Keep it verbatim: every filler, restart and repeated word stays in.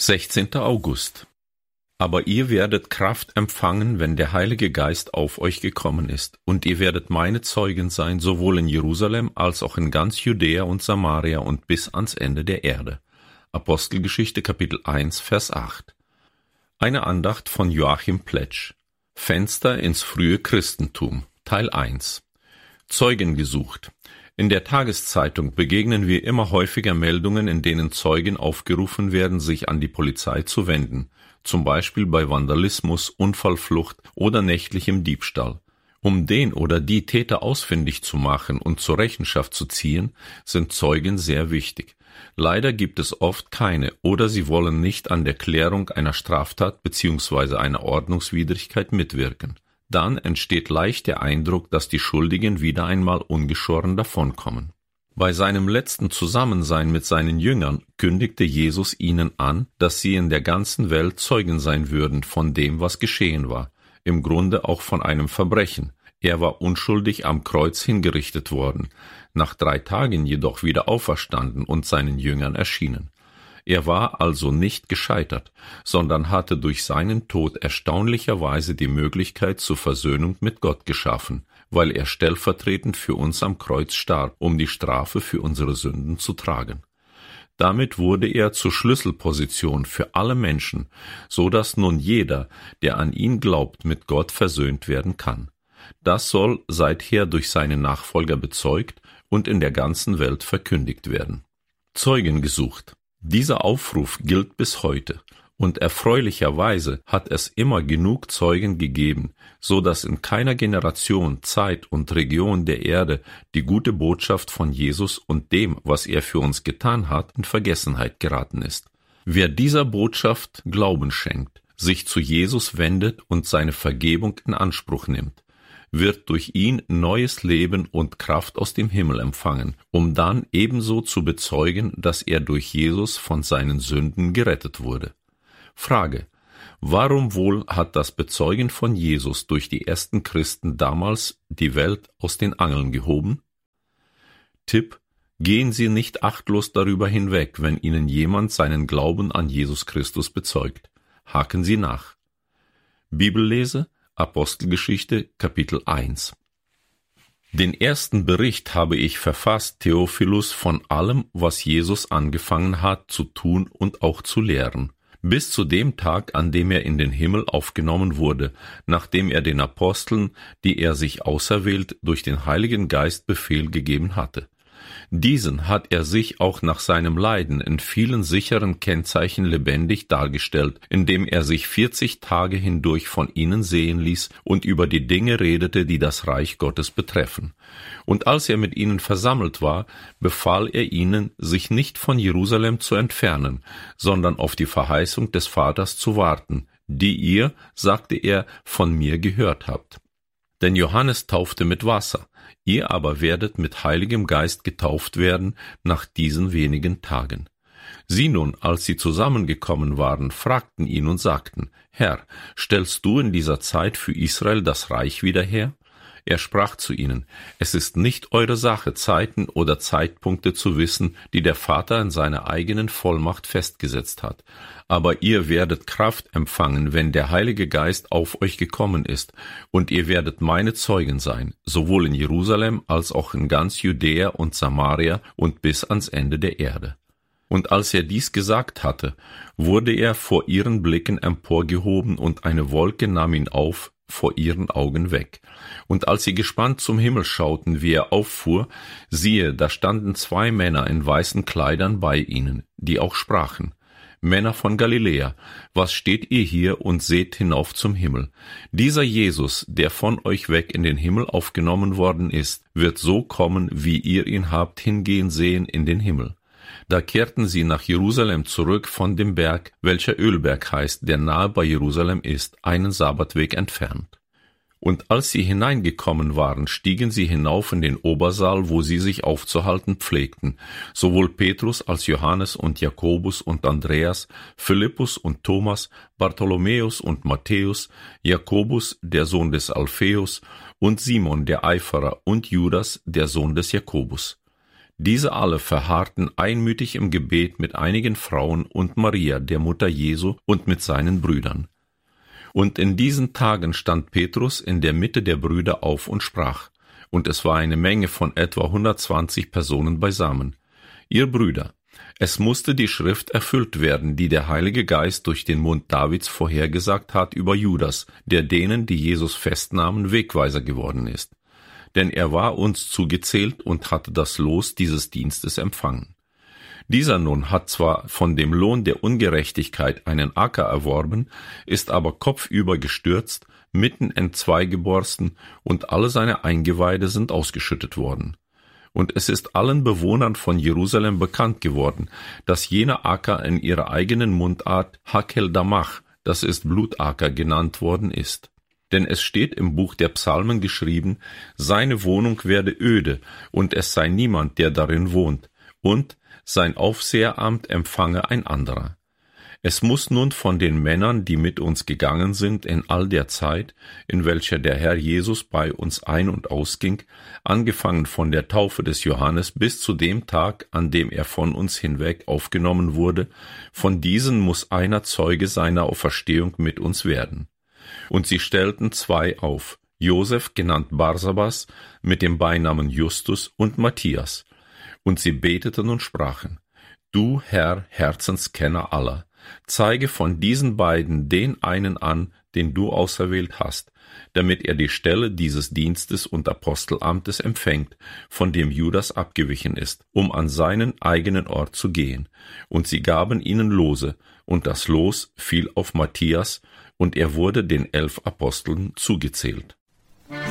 sechzehnter August. Aber ihr werdet Kraft empfangen, wenn der Heilige Geist auf euch gekommen ist, und ihr werdet meine Zeugen sein, sowohl in Jerusalem als auch in ganz Judäa und Samaria und bis ans Ende der Erde. Apostelgeschichte Kapitel eins, Vers acht. Eine Andacht von Joachim Pletsch. Fenster ins frühe Christentum, Teil eins. Zeugen gesucht. In der Tageszeitung begegnen wir immer häufiger Meldungen, in denen Zeugen aufgerufen werden, sich an die Polizei zu wenden, zum Beispiel bei Vandalismus, Unfallflucht oder nächtlichem Diebstahl. Um den oder die Täter ausfindig zu machen und zur Rechenschaft zu ziehen, sind Zeugen sehr wichtig. Leider gibt es oft keine oder sie wollen nicht an der Klärung einer Straftat bzw. einer Ordnungswidrigkeit mitwirken. Dann entsteht leicht der Eindruck, dass die Schuldigen wieder einmal ungeschoren davonkommen. Bei seinem letzten Zusammensein mit seinen Jüngern kündigte Jesus ihnen an, dass sie in der ganzen Welt Zeugen sein würden von dem, was geschehen war, im Grunde auch von einem Verbrechen. Er war unschuldig am Kreuz hingerichtet worden, nach drei Tagen jedoch wieder auferstanden und seinen Jüngern erschienen. Er war also nicht gescheitert, sondern hatte durch seinen Tod erstaunlicherweise die Möglichkeit zur Versöhnung mit Gott geschaffen, weil er stellvertretend für uns am Kreuz starb, um die Strafe für unsere Sünden zu tragen. Damit wurde er zur Schlüsselposition für alle Menschen, so dass nun jeder, der an ihn glaubt, mit Gott versöhnt werden kann. Das soll seither durch seine Nachfolger bezeugt und in der ganzen Welt verkündigt werden. Zeugen gesucht. Dieser Aufruf gilt bis heute, und erfreulicherweise hat es immer genug Zeugen gegeben, so dass in keiner Generation, Zeit und Region der Erde die gute Botschaft von Jesus und dem, was er für uns getan hat, in Vergessenheit geraten ist. Wer dieser Botschaft Glauben schenkt, sich zu Jesus wendet und seine Vergebung in Anspruch nimmt, wird durch ihn neues Leben und Kraft aus dem Himmel empfangen, um dann ebenso zu bezeugen, dass er durch Jesus von seinen Sünden gerettet wurde. Frage: Warum wohl hat das Bezeugen von Jesus durch die ersten Christen damals die Welt aus den Angeln gehoben? Tipp: Gehen Sie nicht achtlos darüber hinweg, wenn Ihnen jemand seinen Glauben an Jesus Christus bezeugt. Haken Sie nach. Bibellese: Apostelgeschichte, Kapitel eins. Den ersten Bericht habe ich verfasst, Theophilus, von allem, was Jesus angefangen hat zu tun und auch zu lehren, bis zu dem Tag, an dem er in den Himmel aufgenommen wurde, nachdem er den Aposteln, die er sich auserwählt, durch den Heiligen Geist Befehl gegeben hatte. Diesen hat er sich auch nach seinem Leiden in vielen sicheren Kennzeichen lebendig dargestellt, indem er sich vierzig Tage hindurch von ihnen sehen ließ und über die Dinge redete, die das Reich Gottes betreffen. Und als er mit ihnen versammelt war, befahl er ihnen, sich nicht von Jerusalem zu entfernen, sondern auf die Verheißung des Vaters zu warten, die ihr, sagte er, von mir gehört habt. Denn Johannes taufte mit Wasser, ihr aber werdet mit Heiligem Geist getauft werden nach diesen wenigen Tagen. Sie nun, als sie zusammengekommen waren, fragten ihn und sagten: Herr, stellst du in dieser Zeit für Israel das Reich wieder her? Er sprach zu ihnen: Es ist nicht eure Sache, Zeiten oder Zeitpunkte zu wissen, die der Vater in seiner eigenen Vollmacht festgesetzt hat. Aber ihr werdet Kraft empfangen, wenn der Heilige Geist auf euch gekommen ist, und ihr werdet meine Zeugen sein, sowohl in Jerusalem als auch in ganz Judäa und Samaria und bis ans Ende der Erde. Und als er dies gesagt hatte, wurde er vor ihren Blicken emporgehoben, und eine Wolke nahm ihn auf, vor ihren Augen weg. Und als sie gespannt zum Himmel schauten, wie er auffuhr, siehe, da standen zwei Männer in weißen Kleidern bei ihnen, die auch sprachen: Männer von Galiläa, was steht ihr hier und seht hinauf zum Himmel? Dieser Jesus, der von euch weg in den Himmel aufgenommen worden ist, wird so kommen, wie ihr ihn habt hingehen sehen in den Himmel. Da kehrten sie nach Jerusalem zurück von dem Berg, welcher Ölberg heißt, der nahe bei Jerusalem ist, einen Sabbatweg entfernt. Und als sie hineingekommen waren, stiegen sie hinauf in den Obersaal, wo sie sich aufzuhalten pflegten, sowohl Petrus als Johannes und Jakobus und Andreas, Philippus und Thomas, Bartholomäus und Matthäus, Jakobus, der Sohn des Alpheus, und Simon der Eiferer und Judas, der Sohn des Jakobus. Diese alle verharrten einmütig im Gebet mit einigen Frauen und Maria, der Mutter Jesu, und mit seinen Brüdern. Und in diesen Tagen stand Petrus in der Mitte der Brüder auf und sprach, und es war eine Menge von etwa hundertzwanzig Personen beisammen: Ihr Brüder, es musste die Schrift erfüllt werden, die der Heilige Geist durch den Mund Davids vorhergesagt hat über Judas, der denen, die Jesus festnahmen, Wegweiser geworden ist. Denn er war uns zugezählt und hatte das Los dieses Dienstes empfangen. Dieser nun hat zwar von dem Lohn der Ungerechtigkeit einen Acker erworben, ist aber kopfüber gestürzt, mitten entzwei geborsten, und alle seine Eingeweide sind ausgeschüttet worden. Und es ist allen Bewohnern von Jerusalem bekannt geworden, dass jener Acker in ihrer eigenen Mundart Hakel Damach, das ist Blutacker, genannt worden ist. Denn es steht im Buch der Psalmen geschrieben, seine Wohnung werde öde, und es sei niemand, der darin wohnt, und sein Aufseheramt empfange ein anderer. Es muss nun von den Männern, die mit uns gegangen sind in all der Zeit, in welcher der Herr Jesus bei uns ein- und ausging, angefangen von der Taufe des Johannes bis zu dem Tag, an dem er von uns hinweg aufgenommen wurde, von diesen muss einer Zeuge seiner Auferstehung mit uns werden. Und sie stellten zwei auf, Josef, genannt Barsabas, mit dem Beinamen Justus, und Matthias. Und sie beteten und sprachen: Du, Herr, Herzenskenner aller, zeige von diesen beiden den einen an, den du auserwählt hast, damit er die Stelle dieses Dienstes und Apostelamtes empfängt, von dem Judas abgewichen ist, um an seinen eigenen Ort zu gehen. Und sie gaben ihnen Lose, und das Los fiel auf Matthias, und er wurde den elf Aposteln zugezählt.